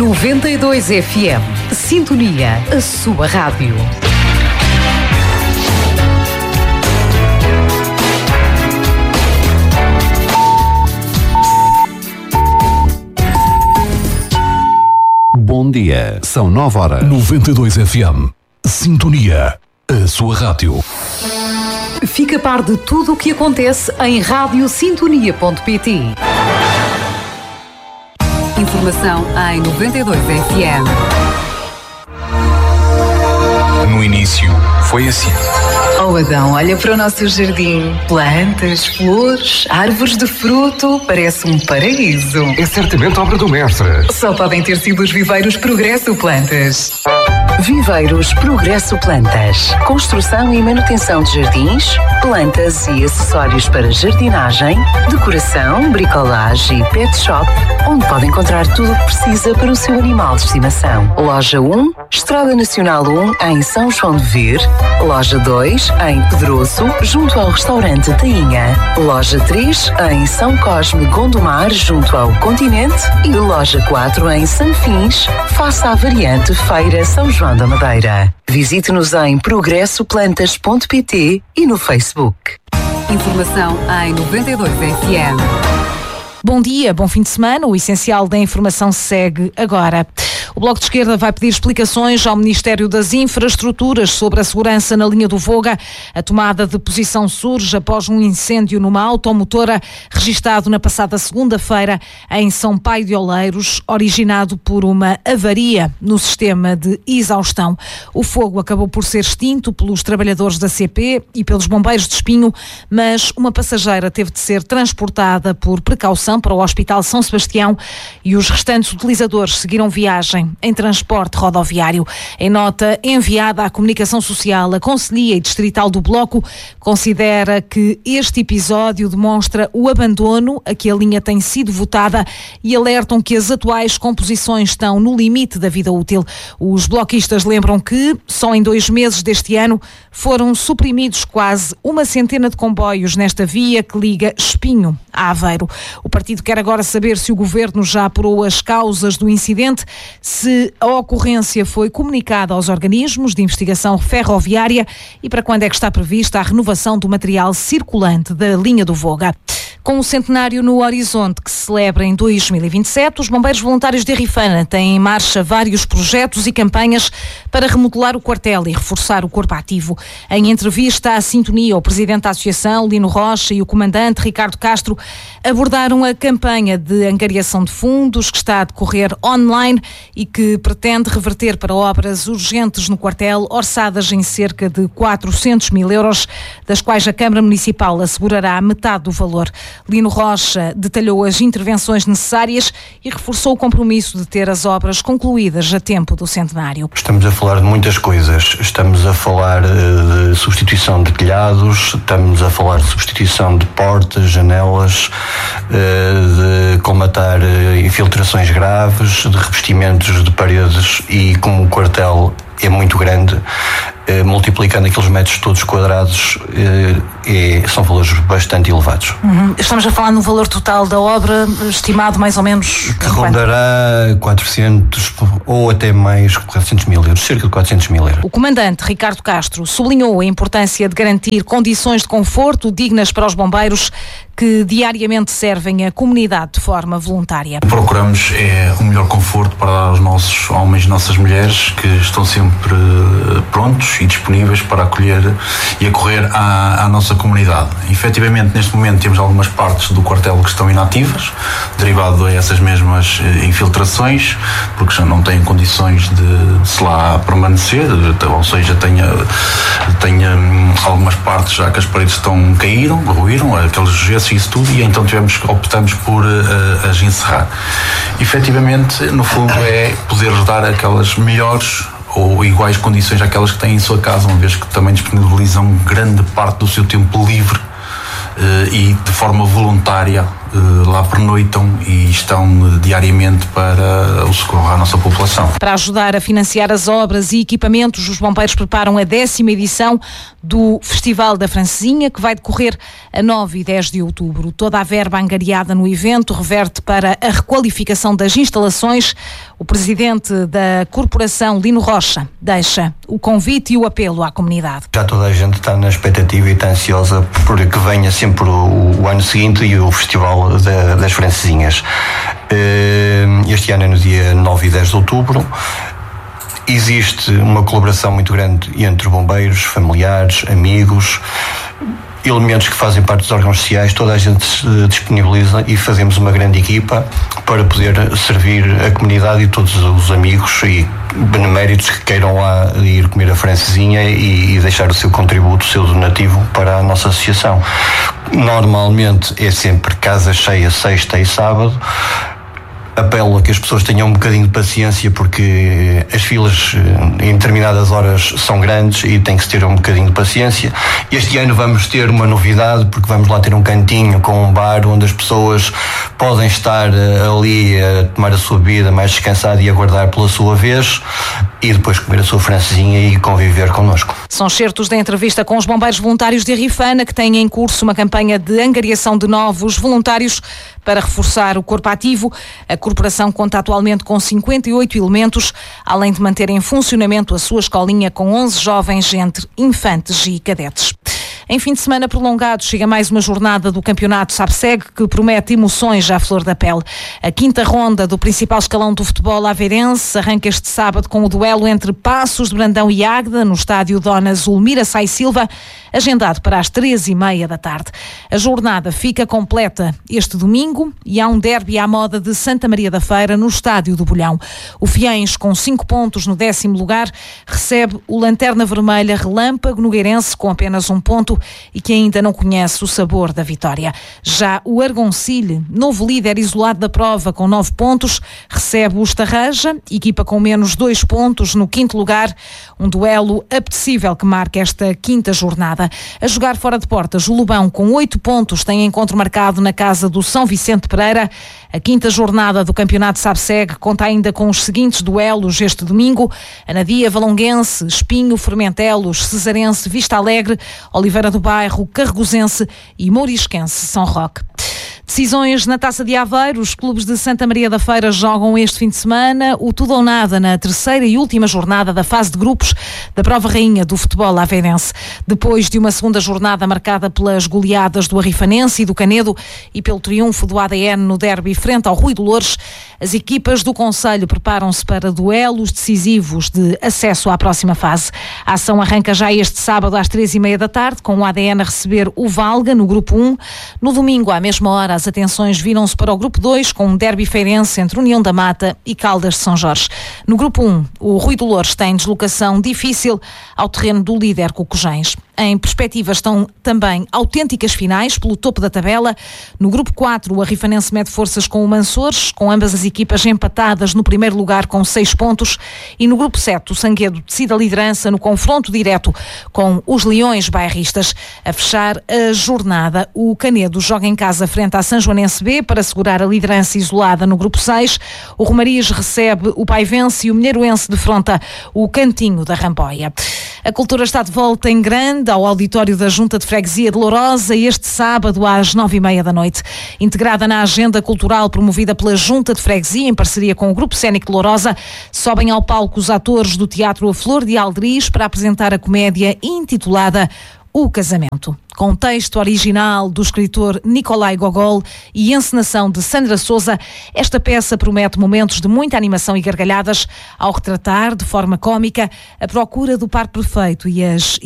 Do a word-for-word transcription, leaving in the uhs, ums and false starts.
noventa e dois F M. Sintonia, a sua rádio. Bom dia, são nove horas. noventa e dois F M. Sintonia, a sua rádio. Fica a par de tudo o que acontece em rádio sintonia ponto pt. Informação em noventa e dois F M. No início, foi assim. Oh Adão, olha para o nosso jardim. Plantas, flores, árvores de fruto. Parece um paraíso. É certamente obra do mestre. Só podem ter sido os viveiros Progresso Plantas. Viveiros Progresso Plantas. Construção e manutenção de jardins, plantas e acessórios para jardinagem, decoração, bricolagem e pet shop, onde pode encontrar tudo o que precisa para o seu animal de estimação. Loja um, Estrada Nacional um, em São João de Vir. Loja dois, em Pedroso, junto ao restaurante Tainha. Loja três, em São Cosme Gondomar, junto ao Continente. E loja quatro, em Sanfins, face à variante Feira São João da Madeira. Visite-nos em progresso plantas ponto pt e no Facebook. Informação em noventa e dois F M. Bom dia, bom fim de semana. O essencial da informação segue agora. O Bloco de Esquerda vai pedir explicações ao Ministério das Infraestruturas sobre a segurança na linha do Voga. A tomada de posição surge após um incêndio numa automotora registado na passada segunda-feira em São Paio de Oleiros, originado por uma avaria no sistema de exaustão. O fogo acabou por ser extinto pelos trabalhadores da C P e pelos bombeiros de Espinho, mas uma passageira teve de ser transportada por precaução para o Hospital São Sebastião e os restantes utilizadores seguiram viagem em transporte rodoviário. Em nota enviada à Comunicação Social, a Conselhia Distrital do Bloco considera que este episódio demonstra o abandono a que a linha tem sido votada e alertam que as atuais composições estão no limite da vida útil. Os bloquistas lembram que, só em dois meses deste ano, foram suprimidos quase uma centena de comboios nesta via que liga Espinho a Aveiro. O partido quer agora saber se o governo já apurou as causas do incidente, se a ocorrência foi comunicada aos organismos de investigação ferroviária e para quando é que está prevista a renovação do material circulante da linha do Voga. Com o centenário no horizonte que se celebra em dois mil e vinte e sete, os bombeiros voluntários de Rifana têm em marcha vários projetos e campanhas para remodelar o quartel e reforçar o corpo ativo. Em entrevista à Sintonia, o presidente da Associação, Lino Rocha, e o comandante Ricardo Castro abordaram a campanha de angariação de fundos que está a decorrer online e que pretende reverter para obras urgentes no quartel, orçadas em cerca de quatrocentos mil euros, das quais a Câmara Municipal assegurará metade do valor. Lino Rocha detalhou as intervenções necessárias e reforçou o compromisso de ter as obras concluídas a tempo do centenário. Estamos a falar de muitas coisas. Estamos a falar de substituição de telhados, estamos a falar de substituição de portas, janelas, de colmatar infiltrações graves, de revestimentos de paredes e, como o quartel é muito grande, eh, multiplicando aqueles metros todos quadrados, eh, é, são valores bastante elevados. Uhum. Estamos a falar no valor total da obra, estimado mais ou menos... Que rondará quatrocentos ou até mais, quatrocentos mil euros, cerca de quatrocentos mil euros. O comandante Ricardo Castro sublinhou a importância de garantir condições de conforto dignas para os bombeiros que diariamente servem a comunidade de forma voluntária. Procuramos é, o melhor conforto para dar aos nossos homens e nossas mulheres que estão sempre prontos e disponíveis para acolher e acorrer à, à nossa comunidade. Efetivamente, neste momento temos algumas partes do quartel que estão inativas, derivado a essas mesmas infiltrações, porque já não têm condições de, de se lá permanecer, ou seja, tenha, tenha algumas partes já que as paredes estão caíram, ruíram, aqueles gestos e isso tudo, e então tivemos, optamos por uh, as encerrar. Efetivamente, no fundo, é poder dar aquelas melhores ou iguais condições àquelas que têm em sua casa, uma vez que também disponibilizam grande parte do seu tempo livre uh, e de forma voluntária lá pernoitam e estão diariamente para o socorro à nossa população. Para ajudar a financiar as obras e equipamentos, os bombeiros preparam a décima edição do Festival da Francesinha, que vai decorrer a nove e dez de outubro. Toda a verba angariada no evento reverte para a requalificação das instalações. O presidente da corporação, Lino Rocha, deixa o convite e o apelo à comunidade. Já toda a gente está na expectativa e está ansiosa por que venha sempre o, o ano seguinte e o Festival da, das Francesinhas. Este ano é no dia nove e dez de outubro. Existe uma colaboração muito grande entre bombeiros, familiares, amigos, elementos que fazem parte dos órgãos sociais. Toda a gente se disponibiliza e fazemos uma grande equipa para poder servir a comunidade e todos os amigos e beneméritos que queiram lá ir comer a francesinha e, e deixar o seu contributo, o seu donativo para a nossa associação. Normalmente é sempre casa cheia, sexta e sábado. Apelo a que as pessoas tenham um bocadinho de paciência, porque as filas em determinadas horas são grandes e tem que se ter um bocadinho de paciência. Este ano vamos ter uma novidade, porque vamos lá ter um cantinho com um bar onde as pessoas podem estar ali a tomar a sua bebida mais descansada e aguardar pela sua vez e depois comer a sua francesinha e conviver connosco. São certos da entrevista com os bombeiros voluntários de Rifana, que têm em curso uma campanha de angariação de novos voluntários para reforçar o corpo ativo. A corporação conta atualmente com cinquenta e oito elementos, além de manter em funcionamento a sua escolinha com onze jovens entre infantes e cadetes. Em fim de semana prolongado, chega mais uma jornada do Campeonato SAPSEG que promete emoções à flor da pele. A quinta ronda do principal escalão do futebol aveirense arranca este sábado com o duelo entre Paços de Brandão e Águeda no estádio Dona Zulmira Sai Silva, agendado para as três e meia da tarde. A jornada fica completa este domingo e há um derby à moda de Santa Maria da Feira no estádio do Bolhão. O Fiães, com cinco pontos no décimo lugar, recebe o Lanterna Vermelha Relâmpago Nogueirense com apenas um ponto e que ainda não conhece o sabor da vitória. Já o Argoncilhe, novo líder isolado da prova com nove pontos, recebe o Estarraja, equipa com menos dois pontos no quinto lugar. Um duelo apetecível que marca esta quinta jornada. A jogar fora de portas, o Lobão, com oito pontos, tem encontro marcado na casa do São Vicente Pereira. A quinta jornada do Campeonato SAPSEG conta ainda com os seguintes duelos este domingo: Anadia Valonguense, Espinho, Fermentelos, Cesarense, Vista Alegre, Oliveira do Bairro, Carregosense e Mourisquense São Roque. Decisões na Taça de Aveiro. Os clubes de Santa Maria da Feira jogam este fim de semana o tudo ou nada na terceira e última jornada da fase de grupos da prova rainha do futebol aveirense. Depois de uma segunda jornada marcada pelas goleadas do Arrifanense e do Canedo e pelo triunfo do A D N no derby frente ao Rui Dolores, as equipas do concelho preparam-se para duelos decisivos de acesso à próxima fase. A ação arranca já este sábado às três e meia da tarde, com o A D N a receber o Valga no grupo um. No domingo, à mesma hora, as atenções viram-se para o grupo dois, com um derby feirense entre União da Mata e Caldas de São Jorge. No grupo um, o Rui Dolores tem deslocação difícil ao terreno do líder Cocojães. Em perspectiva estão também autênticas finais pelo topo da tabela. No grupo quatro, o Arrifanense mede forças com o Mansores, com ambas as equipas empatadas no primeiro lugar com seis pontos. E no grupo sete, o Sanguedo decide a liderança no confronto direto com os Leões bairristas. A fechar a jornada, o Canedo joga em casa frente à São Joanense B para segurar a liderança isolada no grupo seis. O Romariz recebe o Paivense e o Mineiroense defronta o Cantinho da Ramboia. A cultura está de volta em grande ao auditório da Junta de Freguesia de Lourosa este sábado às nove e meia da noite. Integrada na agenda cultural promovida pela Junta de Freguesia em parceria com o Grupo Cénico de Lourosa, sobem ao palco os atores do Teatro A Flor de Aldriz para apresentar a comédia intitulada O Casamento. Com texto original do escritor Nicolai Gogol e encenação de Sandra Souza, esta peça promete momentos de muita animação e gargalhadas ao retratar, de forma cómica, a procura do par perfeito e as